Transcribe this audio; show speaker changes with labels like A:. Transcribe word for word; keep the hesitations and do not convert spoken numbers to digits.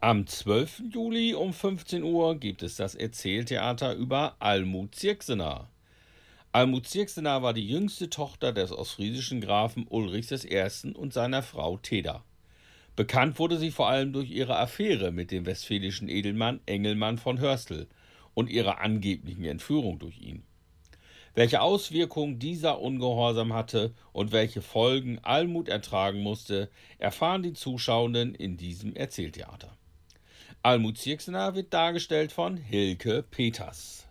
A: Am zwölften Juli um fünfzehn Uhr gibt es das Erzähltheater über Almut Zirksener. Almut Zirksener war die jüngste Tochter des ostfriesischen Grafen Ulrichs der Ersten und seiner Frau Theda. Bekannt wurde sie vor allem durch ihre Affäre mit dem westfälischen Edelmann Engelmann von Hörstel und ihre angeblichen Entführung durch ihn. Welche Auswirkungen dieser Ungehorsam hatte und welche Folgen Almut ertragen musste, erfahren die Zuschauenden in diesem Erzähltheater. Almut Zirksener wird dargestellt von Hilke Peters.